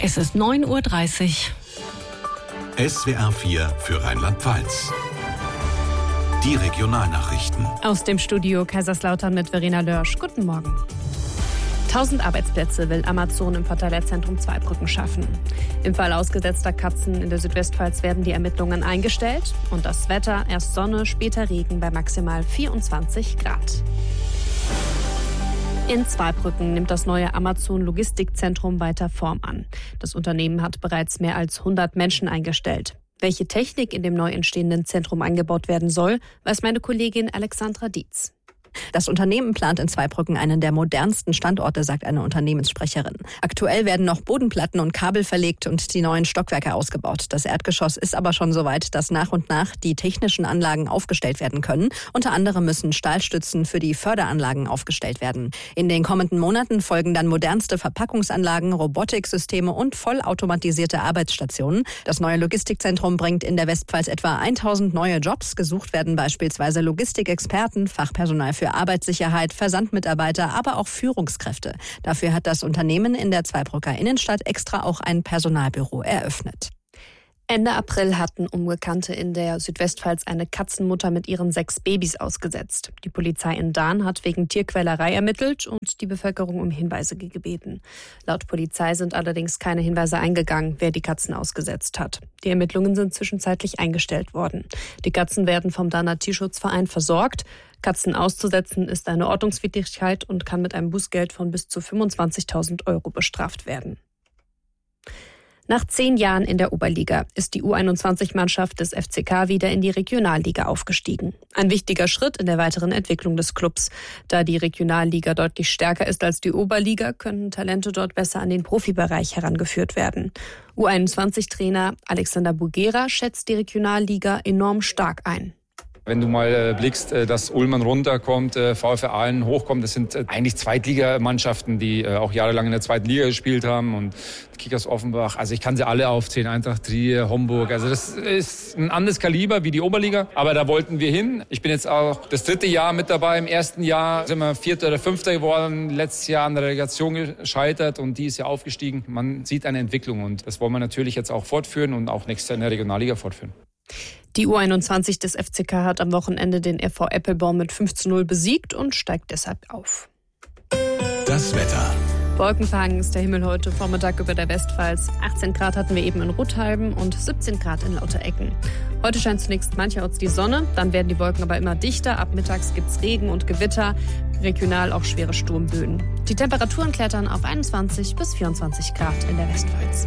Es ist 9:30 Uhr. SWR 4 für Rheinland-Pfalz. Die Regionalnachrichten. Aus dem Studio Kaiserslautern mit Verena Lörsch. Guten Morgen. 1000 Arbeitsplätze will Amazon im Verteilerzentrum Zweibrücken schaffen. Im Fall ausgesetzter Katzen in der Südwestpfalz werden die Ermittlungen eingestellt. Und das Wetter, erst Sonne, später Regen bei maximal 24 Grad. In Zweibrücken nimmt das neue Amazon-Logistikzentrum weiter Form an. Das Unternehmen hat bereits mehr als 100 Menschen eingestellt. Welche Technik in dem neu entstehenden Zentrum eingebaut werden soll, weiß meine Kollegin Alexandra Dietz. Das Unternehmen plant in Zweibrücken einen der modernsten Standorte, sagt eine Unternehmenssprecherin. Aktuell werden noch Bodenplatten und Kabel verlegt und die neuen Stockwerke ausgebaut. Das Erdgeschoss ist aber schon so weit, dass nach und nach die technischen Anlagen aufgestellt werden können. Unter anderem müssen Stahlstützen für die Förderanlagen aufgestellt werden. In den kommenden Monaten folgen dann modernste Verpackungsanlagen, Robotiksysteme und vollautomatisierte Arbeitsstationen. Das neue Logistikzentrum bringt in der Westpfalz etwa 1000 neue Jobs. Gesucht werden beispielsweise Logistikexperten, Fachpersonal für Arbeitssicherheit, Versandmitarbeiter, aber auch Führungskräfte. Dafür hat das Unternehmen in der Zweibrücker Innenstadt extra auch ein Personalbüro eröffnet. Ende April hatten Unbekannte in der Südwestpfalz eine Katzenmutter mit ihren 6 Babys ausgesetzt. Die Polizei in Dahn hat wegen Tierquälerei ermittelt und die Bevölkerung um Hinweise gebeten. Laut Polizei sind allerdings keine Hinweise eingegangen, wer die Katzen ausgesetzt hat. Die Ermittlungen sind zwischenzeitlich eingestellt worden. Die Katzen werden vom Dahner Tierschutzverein versorgt. Katzen auszusetzen ist eine Ordnungswidrigkeit und kann mit einem Bußgeld von bis zu 25.000 € bestraft werden. Nach 10 Jahren in der Oberliga ist die U21-Mannschaft des FCK wieder in die Regionalliga aufgestiegen. Ein wichtiger Schritt in der weiteren Entwicklung des Clubs. Da die Regionalliga deutlich stärker ist als die Oberliga, können Talente dort besser an den Profibereich herangeführt werden. U21-Trainer Alexander Bugera schätzt die Regionalliga enorm stark ein. Wenn du mal blickst, dass Ullmann runterkommt, VfR Aalen hochkommt, das sind eigentlich Zweitligamannschaften, die auch jahrelang in der zweiten Liga gespielt haben und Kickers Offenbach. Also ich kann sie alle aufzählen, Eintracht Trier, Homburg. Also das ist ein anderes Kaliber wie die Oberliga, aber da wollten wir hin. Ich bin jetzt auch das 3. Jahr mit dabei. Im ersten Jahr sind wir 4. oder 5. geworden, letztes Jahr an der Relegation gescheitert und die ist ja aufgestiegen. Man sieht eine Entwicklung und das wollen wir natürlich jetzt auch fortführen und auch nächstes Jahr in der Regionalliga fortführen. Die U21 des FCK hat am Wochenende den FV Eppelborn mit 5:0 besiegt und steigt deshalb auf. Das Wetter. Wolkenverhangen ist der Himmel heute Vormittag über der Westpfalz. 18 Grad hatten wir eben in Ruttheilben und 17 Grad in Lauterecken. Heute scheint zunächst mancherorts die Sonne, dann werden die Wolken aber immer dichter. Ab mittags gibt's Regen und Gewitter, regional auch schwere Sturmböen. Die Temperaturen klettern auf 21 bis 24 Grad in der Westpfalz.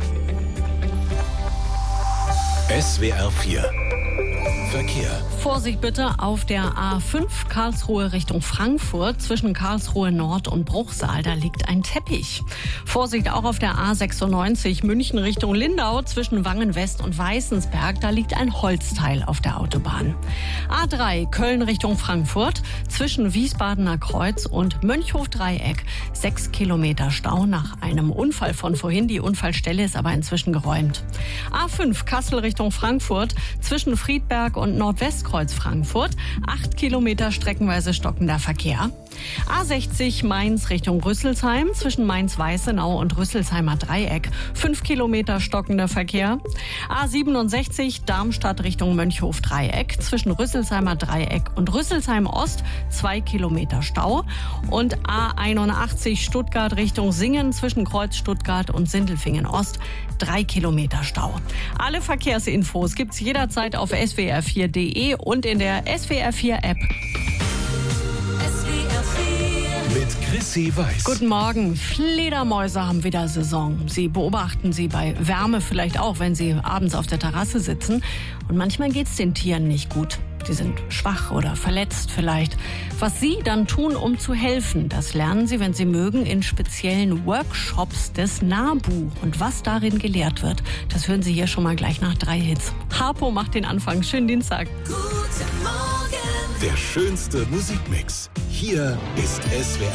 SWR 4 Verkehr. Vorsicht bitte auf der A5 Karlsruhe Richtung Frankfurt. Zwischen Karlsruhe Nord und Bruchsal, da liegt ein Teppich. Vorsicht auch auf der A96 München Richtung Lindau. Zwischen Wangen West und Weißensberg, da liegt ein Holzteil auf der Autobahn. A3 Köln Richtung Frankfurt. Zwischen Wiesbadener Kreuz und Mönchhof-Dreieck. 6 Kilometer Stau nach einem Unfall von vorhin. Die Unfallstelle ist aber inzwischen geräumt. A5 Kassel Richtung Frankfurt. Zwischen Friedberg und Nordwestkreuz Frankfurt. 8 Kilometer streckenweise stockender Verkehr. A60 Mainz Richtung Rüsselsheim. Zwischen Mainz-Weißenau und Rüsselsheimer Dreieck. 5 Kilometer stockender Verkehr. A67 Darmstadt Richtung Mönchhof-Dreieck. Zwischen Rüsselsheimer Dreieck und Rüsselsheim Ost. 2 Kilometer Stau. Und A81 Stuttgart Richtung Singen. Zwischen Kreuz Stuttgart und Sindelfingen Ost. 3 Kilometer Stau. Alle Verkehrsinfos gibt's jederzeit auf swr4.de und in der SWR4 App. Mit Chrissy Weiß. Guten Morgen. Fledermäuse haben wieder Saison. Sie beobachten sie bei Wärme vielleicht auch, wenn sie abends auf der Terrasse sitzen. Und manchmal geht's den Tieren nicht gut. Sie sind schwach oder verletzt vielleicht. Was Sie dann tun, um zu helfen, das lernen Sie, wenn Sie mögen, in speziellen Workshops des NABU. Und was darin gelehrt wird, das hören Sie hier schon mal gleich nach 3 Hits. Harpo macht den Anfang. Schönen Dienstag. Der schönste Musikmix. Hier ist SWR